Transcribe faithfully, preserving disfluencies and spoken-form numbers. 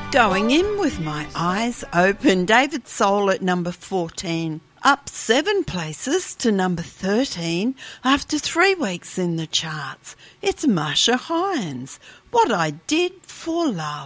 Going in with my eyes open, David Soul at number fourteen. Up seven places to number thirteen after three weeks in the charts. It's Marsha Hines, What I Did for Love.